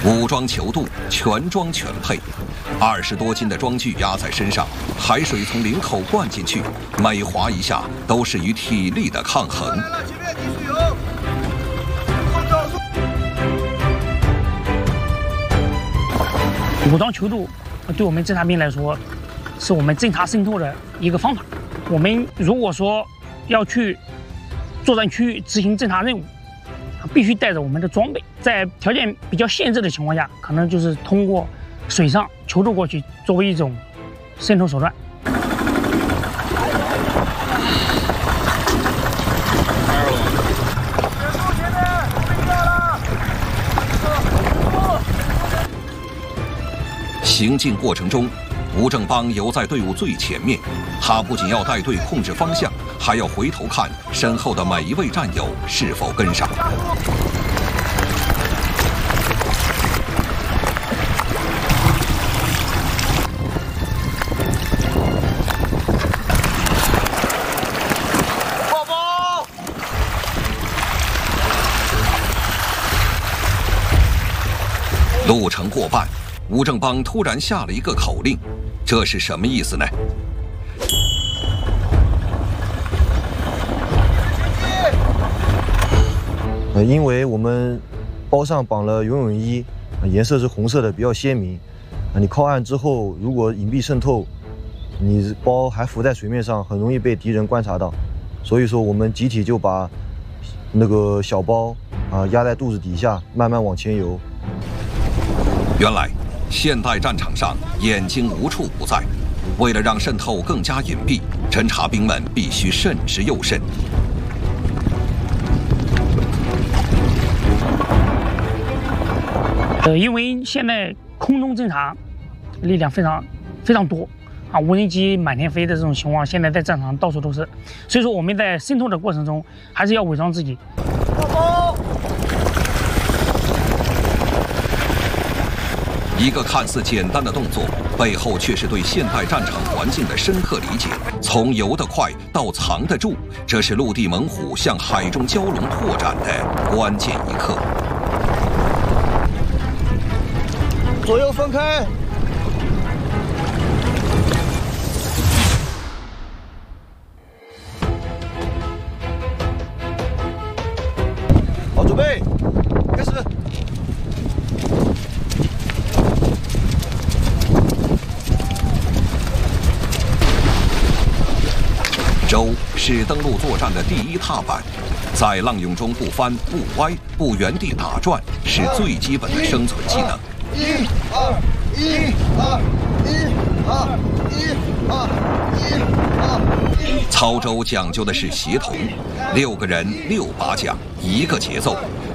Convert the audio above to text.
武装泅渡，全装全配，20多斤的装具压在身上，海水从领口灌进去，每划一下都是与体力的抗衡。 武装泅渡对我们侦察兵来说，是我们侦察渗透的一个方法。我们如果说要去作战区域执行侦察任务，必须带着我们的装备。在条件比较限制的情况下，可能就是通过水上泅渡过去，作为一种渗透手段。 行进过程中，吴正邦游在队伍最前面，他不仅要带队控制方向，还要回头看身后的每一位战友是否跟上。 报报！ 路程过半，吴正邦突然下了一个口令，这是什么意思呢？ 因为我们包上绑了游泳衣，颜色是红色的，比较鲜明。你靠岸之后，如果隐蔽渗透，你包还浮在水面上，很容易被敌人观察到。所以说，我们集体就把那个小包压在肚子底下，慢慢往前游。 原来，现代战场上眼睛无处不在，为了让渗透更加隐蔽，侦察兵们必须慎之又慎。 因为现在空中侦察力量非常多无人机满天飞的这种情况，现在在战场到处都是，所以说我们在渗透的过程中还是要伪装自己。 一个看似简单的动作，背后却是对现代战场环境的深刻理解。从游得快到藏得住，这是陆地猛虎向海中蛟龙拓展的关键一刻。 左右分开。好，准备，开始。 舟是登陆作战的第一踏板，在浪涌中不翻、不歪、不原地打转，是最基本的生存技能。 1、2、1、2、1、2、1、2、1、2。 操舟讲究的是协同，6个人6把桨，一个节奏，